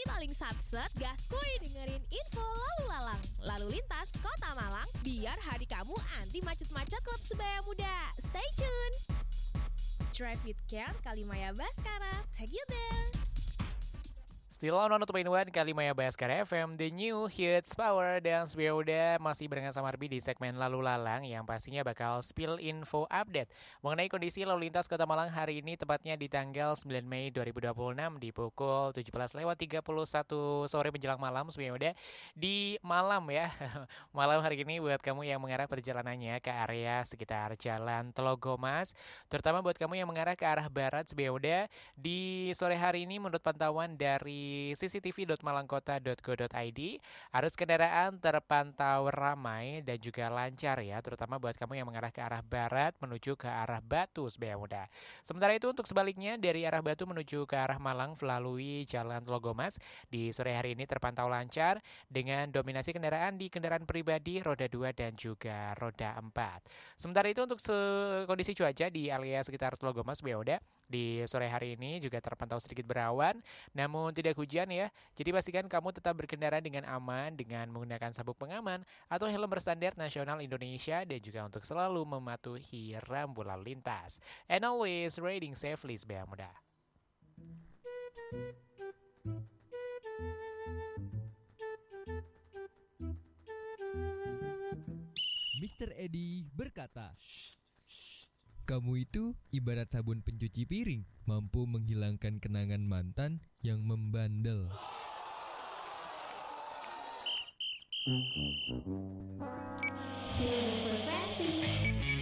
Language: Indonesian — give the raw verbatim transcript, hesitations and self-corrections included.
paling satset, gaskuy dengerin info lalu lalang. Lalu lintas Kota Malang, biar hari kamu anti macet-macet klub sebaya muda. Stay tune. Drive with care, Kalimaya Baskara, take you there. Still on one oh two point one Kalimaya Baskara F M, The New Hits Power. Dan sebelumnya udah masih barengan sama Arbi di segmen Lalu Lalang yang pastinya bakal spill info update mengenai kondisi lalu lintas Kota Malang hari ini, tepatnya di tanggal sembilan Mei dua ribu dua puluh enam di pukul tujuh belas lewat tiga puluh satu sore menjelang malam. Sebelumnya udah di malam ya malam hari ini buat kamu yang mengarah perjalanannya ke area sekitar Jalan Telogomas, terutama buat kamu yang mengarah ke arah barat. Sebelumnya udah di sore hari ini menurut pantauan dari c c t v dot malangkota dot go dot i d, arus kendaraan terpantau ramai dan juga lancar ya, terutama buat kamu yang mengarah ke arah barat menuju ke arah Batu sebaya muda. Sementara itu untuk sebaliknya dari arah Batu menuju ke arah Malang melalui Jalan Telogomas di sore hari ini terpantau lancar dengan dominasi kendaraan di kendaraan pribadi roda dua dan juga roda empat. Sementara itu untuk kondisi cuaca di area sekitar Telogomas sebaya muda di sore hari ini juga terpantau sedikit berawan, namun tidak hujan ya. Jadi pastikan kamu tetap berkendara dengan aman dengan menggunakan sabuk pengaman atau helm berstandar nasional Indonesia, dan juga untuk selalu mematuhi rambu lalu lintas. And always riding safely sebaya muda. mister Edi berkata, kamu itu ibarat sabun pencuci piring, mampu menghilangkan kenangan mantan yang membandel. Feel the frequency.